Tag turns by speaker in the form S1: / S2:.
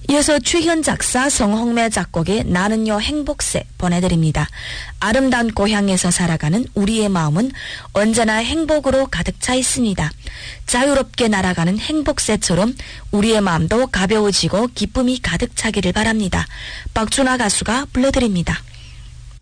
S1: 이어서 최현 작사, 성홍매 작곡의 나는요 행복세 보내드립니다. 아름다운 고향에서 살아가는 우리의 마음은 언제나 행복으로 가득 차 있습니다. 자유롭게 날아가는 행복새처럼 우리의 마음도 가벼워지고 기쁨이 가득 차기를 바랍니다. 박준하 가수가 불러드립니다.